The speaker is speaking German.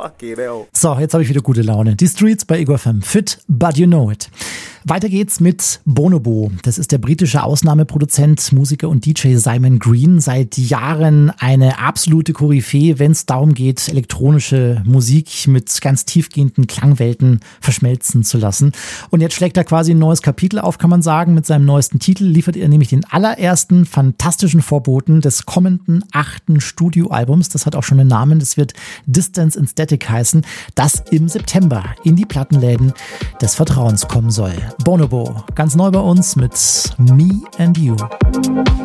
So, jetzt habe ich wieder gute Laune. Die Streets bei Ego FM. Fit, but you know it. Weiter geht's mit Bonobo. Das ist der britische Ausnahmeproduzent, Musiker und DJ Simon Green. Seit Jahren eine absolute Koryphäe, wenn es darum geht, elektronische Musik mit ganz tiefgehenden Klangwelten verschmelzen zu lassen. Und jetzt schlägt er quasi ein neues Kapitel auf, kann man sagen. Mit seinem neuesten Titel liefert er nämlich den allerersten fantastischen Vorboten des kommenden 8. Studioalbums. Das hat auch schon einen Namen. Das wird Distance in Static heißen, das im September in die Plattenläden des Vertrauens kommen soll. Bonobo, ganz neu bei uns mit Me and You.